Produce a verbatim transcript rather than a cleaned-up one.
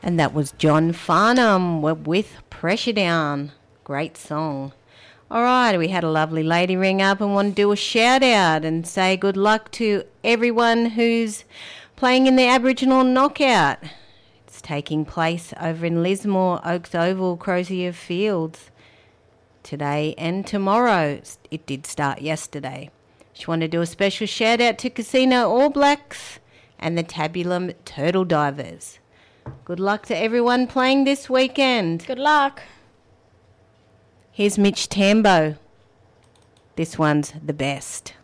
And that was John Farnham with Pressure Down. Great song. All right, we had a lovely lady ring up and want to do a shout out and say good luck to everyone who's playing in the Aboriginal Knockout. It's taking place over in Lismore, Oaks Oval, Crozier Fields today and tomorrow. It did start yesterday. Just want to do a special shout out to Casino All Blacks and the Tabulum Turtle Divers. Good luck to everyone playing this weekend. Good luck. Here's Mitch Tambo. This one's the best.